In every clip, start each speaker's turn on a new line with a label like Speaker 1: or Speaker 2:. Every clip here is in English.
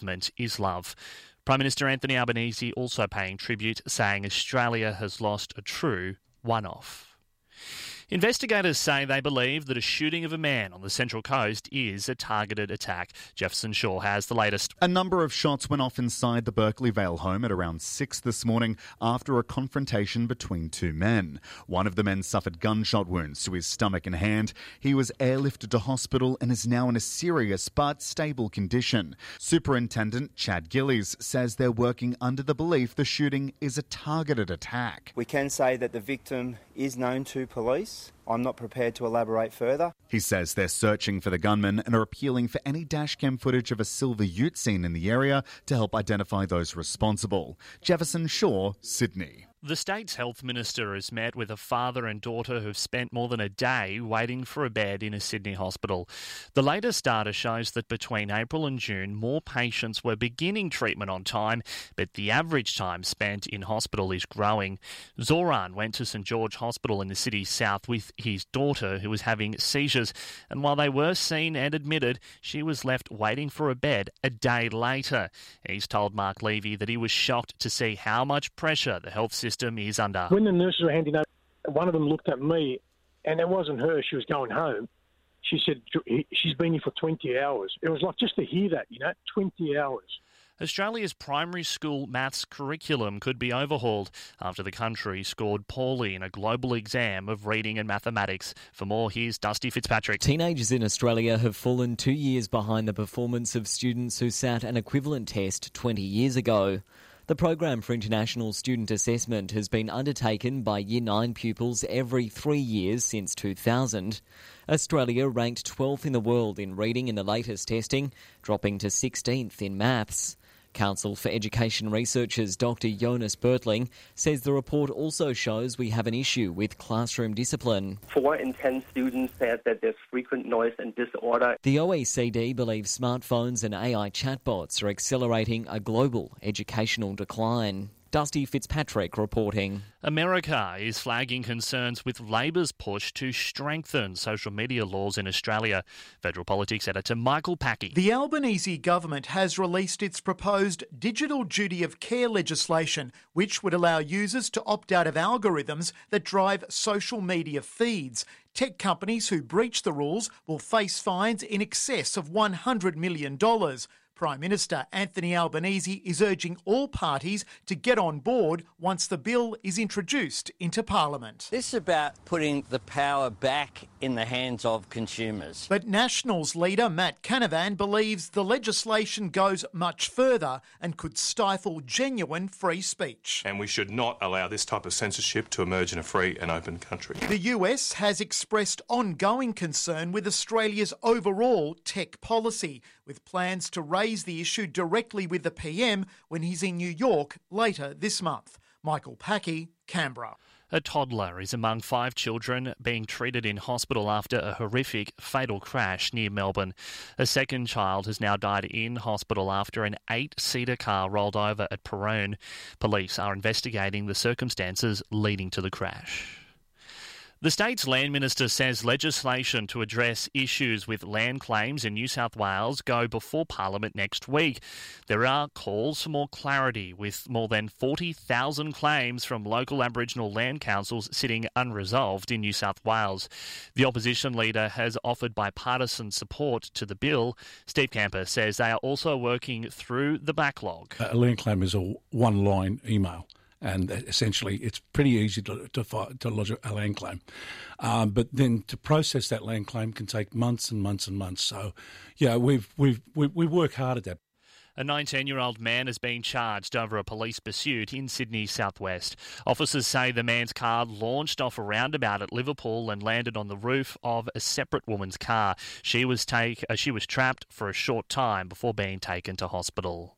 Speaker 1: is love. Prime Minister Anthony Albanese also paying tribute, saying Australia has lost a true one-off. Investigators say they believe that a shooting of a man on the Central Coast is a targeted attack. Jefferson Shaw has the latest.
Speaker 2: A number of shots went off inside the Berkeley Vale home at around 6 this morning after a confrontation between two men. One of the men suffered gunshot wounds to his stomach and hand. He was airlifted to hospital and is now in a serious but stable condition. Superintendent Chad Gillies says they're working under the belief the shooting is a targeted attack.
Speaker 3: We can say that the victim is known to police. I'm not prepared to elaborate further.
Speaker 2: He says they're searching for the gunman and are appealing for any dashcam footage of a silver ute seen in the area to help identify those responsible. Jefferson Shaw, Sydney.
Speaker 1: The state's health minister has met with a father and daughter who've spent more than a day waiting for a bed in a Sydney hospital. The latest data shows that between April and June, more patients were beginning treatment on time, but the average time spent in hospital is growing. Zoran went to St George Hospital in the city's south with his daughter, who was having seizures, and while they were seen and admitted, she was left waiting for a bed a day later. He's told Mark Levy that he was shocked to see how much pressure the health system is under.
Speaker 4: When the nurses were handing over, one of them looked at me, and it wasn't her, she was going home. She said, she's been here for 20 hours. It was like just to hear that, 20 hours.
Speaker 1: Australia's primary school maths curriculum could be overhauled after the country scored poorly in a global exam of reading and mathematics. For more, here's Dusty Fitzpatrick.
Speaker 5: Teenagers in Australia have fallen 2 years behind the performance of students who sat an equivalent test 20 years ago. The Program for International Student Assessment has been undertaken by Year 9 pupils every 3 years since 2000. Australia ranked 12th in the world in reading in the latest testing, dropping to 16th in maths. Council for Education Researchers Dr Jonas Bertling says the report also shows we have an issue with classroom discipline.
Speaker 6: 4 in 10 students said that there's frequent noise and disorder.
Speaker 5: The OECD believes smartphones and AI chatbots are accelerating a global educational decline. Dusty Fitzpatrick reporting.
Speaker 1: America is flagging concerns with Labor's push to strengthen social media laws in Australia. Federal Politics editor Michael Packey.
Speaker 7: The Albanese government has released its proposed digital duty of care legislation, which would allow users to opt out of algorithms that drive social media feeds. Tech companies who breach the rules will face fines in excess of $100 million. Prime Minister Anthony Albanese is urging all parties to get on board once the bill is introduced into Parliament.
Speaker 8: This is about putting the power back in the hands of consumers.
Speaker 7: But Nationals leader Matt Canavan believes the legislation goes much further and could stifle genuine free speech.
Speaker 9: And we should not allow this type of censorship to emerge in a free and open country.
Speaker 7: The US has expressed ongoing concern with Australia's overall tech policy, with plans to raise the issue directly with the PM when he's in New York later this month. Michael Packey, Canberra.
Speaker 1: A toddler is among 5 children being treated in hospital after a horrific, fatal crash near Melbourne. A second child has now died in hospital after an 8-seater car rolled over at Perone. Police are investigating the circumstances leading to the crash. The state's land minister says legislation to address issues with land claims in New South Wales go before Parliament next week. There are calls for more clarity, with more than 40,000 claims from local Aboriginal land councils sitting unresolved in New South Wales. The opposition leader has offered bipartisan support to the bill. Steve Camper says they are also working through the backlog.
Speaker 10: A land claim is a one-line email. And essentially, it's pretty easy to lodge a land claim. But then to process that land claim can take months and months and months. So, yeah, we work hard at that.
Speaker 1: A 19-year-old man has been charged over a police pursuit in Sydney's southwest. Officers say the man's car launched off a roundabout at Liverpool and landed on the roof of a separate woman's car. She was trapped for a short time before being taken to hospital.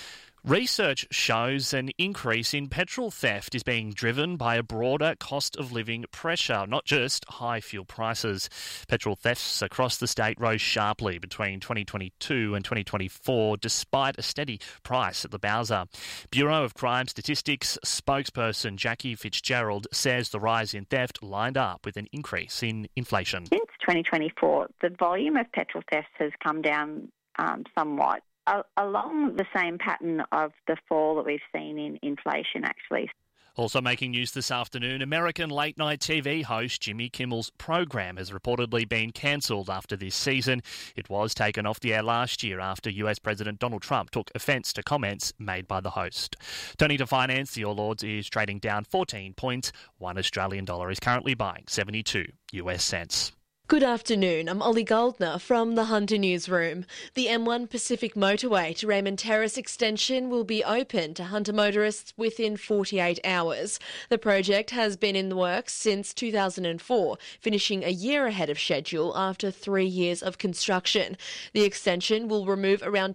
Speaker 1: Research shows an increase in petrol theft is being driven by a broader cost of living pressure, not just high fuel prices. Petrol thefts across the state rose sharply between 2022 and 2024, despite a steady price at the Bowser. Bureau of Crime Statistics spokesperson Jackie Fitzgerald says the rise in theft lined up with an increase in inflation.
Speaker 11: Since 2024, the volume of petrol thefts has come down somewhat. along the same pattern of the fall that we've seen in inflation, actually.
Speaker 1: Also making news this afternoon, American late-night TV host Jimmy Kimmel's program has reportedly been cancelled after this season. It was taken off the air last year after US President Donald Trump took offence to comments made by the host. Turning to finance, the All Ords is trading down 14 points. $1 Australian is currently buying 72 US cents.
Speaker 12: Good afternoon, I'm Ollie Goldner from the Hunter Newsroom. The M1 Pacific Motorway to Raymond Terrace extension will be open to Hunter motorists within 48 hours. The project has been in the works since 2004, finishing a year ahead of schedule after 3 years of construction. The extension will remove around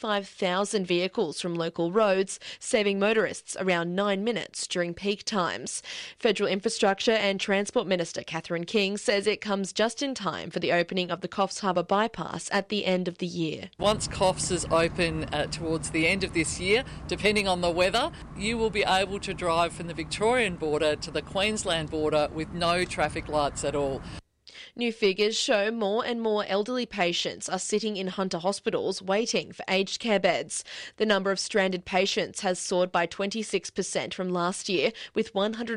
Speaker 12: 25,000 vehicles from local roads, saving motorists around 9 minutes during peak times. Federal Infrastructure and Transport Minister Catherine King says it comes just in time for the opening of the Coffs Harbour bypass at the end of the year.
Speaker 13: Once Coffs is open towards the end of this year, depending on the weather, you will be able to drive from the Victorian border to the Queensland border with no traffic lights at all.
Speaker 12: New figures show more and more elderly patients are sitting in Hunter hospitals waiting for aged care beds. The number of stranded patients has soared by 26% from last year, with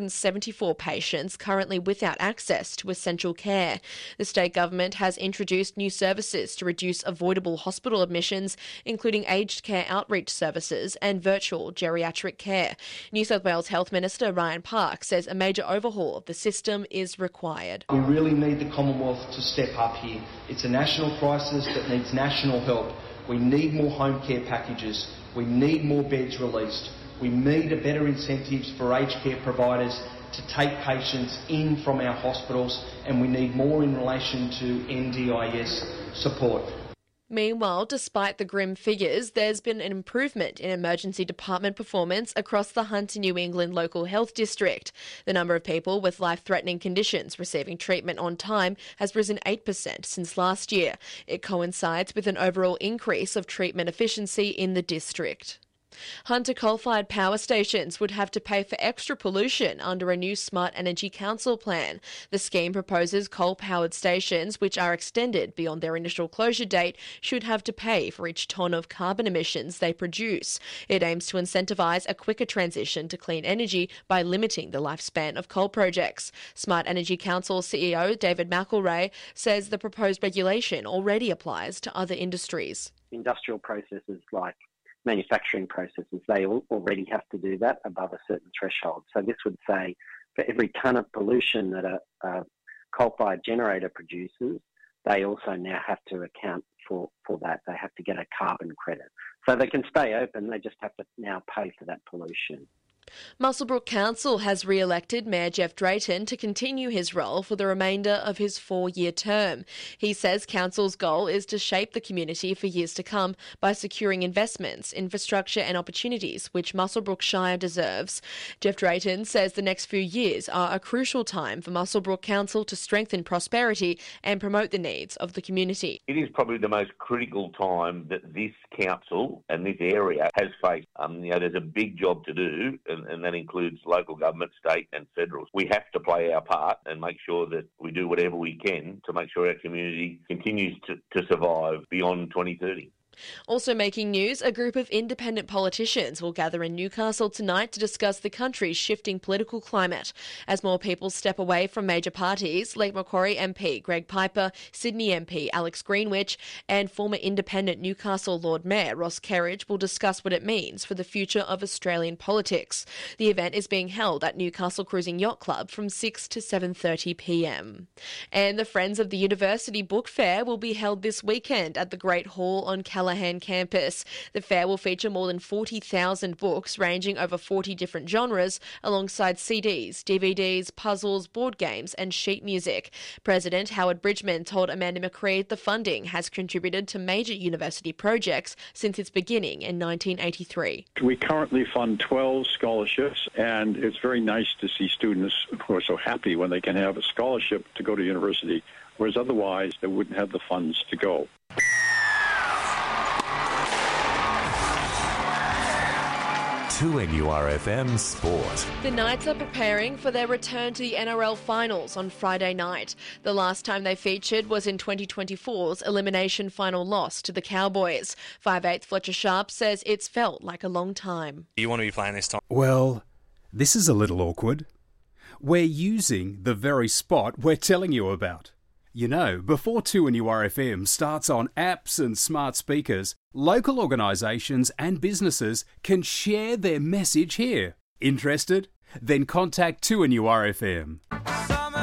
Speaker 12: 174 patients currently without access to essential care. The state government has introduced new services to reduce avoidable hospital admissions, including aged care outreach services and virtual geriatric care. New South Wales Health Minister Ryan Park says a major overhaul of the system is required.
Speaker 14: We really need the Commonwealth to step up here. It's a national crisis that needs national help. We need more home care packages. We need more beds released. We need a better incentives for aged care providers to take patients in from our hospitals, and we need more in relation to NDIS support.
Speaker 12: Meanwhile, despite the grim figures, there's been an improvement in emergency department performance across the Hunter New England Local Health District. The number of people with life-threatening conditions receiving treatment on time has risen 8% since last year. It coincides with an overall increase of treatment efficiency in the district. Hunter coal-fired power stations would have to pay for extra pollution under a new Smart Energy Council plan. The scheme proposes coal-powered stations, which are extended beyond their initial closure date, should have to pay for each tonne of carbon emissions they produce. It aims to incentivise a quicker transition to clean energy by limiting the lifespan of coal projects. Smart Energy Council CEO David McElrea says the proposed regulation already applies to other industries.
Speaker 15: Industrial processes like manufacturing processes, they already have to do that above a certain threshold. So this would say for every tonne of pollution that a coal-fired generator produces, they also now have to account for that. They have to get a carbon credit. So they can stay open, they just have to now pay for that pollution.
Speaker 12: Muswellbrook Council has re-elected Mayor Jeff Drayton to continue his role for the remainder of his 4-year term. He says Council's goal is to shape the community for years to come by securing investments, infrastructure and opportunities which Muswellbrook Shire deserves. Jeff Drayton says the next few years are a crucial time for Muswellbrook Council to strengthen prosperity and promote the needs of the community.
Speaker 16: It is probably the most critical time that this council and this area has faced. There's a big job to do, and that includes local government, state and federal. We have to play our part and make sure that we do whatever we can to make sure our community continues to survive beyond 2030.
Speaker 12: Also making news, a group of independent politicians will gather in Newcastle tonight to discuss the country's shifting political climate. As more people step away from major parties, Lake Macquarie MP Greg Piper, Sydney MP Alex Greenwich and former independent Newcastle Lord Mayor Ross Kerridge will discuss what it means for the future of Australian politics. The event is being held at Newcastle Cruising Yacht Club from 6 to 7:30 p.m. And the Friends of the University Book Fair will be held this weekend at the Great Hall on Callahan campus. The fair will feature more than 40,000 books ranging over 40 different genres, alongside CDs, DVDs, puzzles, board games and sheet music. President Howard Bridgman told Amanda McCreed the funding has contributed to major university projects since its beginning in 1983.
Speaker 17: We currently fund 12 scholarships, and it's very nice to see students who are so happy when they can have a scholarship to go to university, whereas otherwise they wouldn't have the funds to go.
Speaker 18: 2NURFM Sport.
Speaker 12: The Knights are preparing for their return to the NRL finals on Friday night. The last time they featured was in 2024's elimination final loss to the Cowboys. 5'8" Fletcher Sharp says it's felt like a long time.
Speaker 19: You want to be playing this time?
Speaker 20: Well, this is a little awkward. We're using the very spot we're telling you about. You know, before 2NURFM starts on apps and smart speakers, local organisations and businesses can share their message here. Interested? Then contact 2NURFM.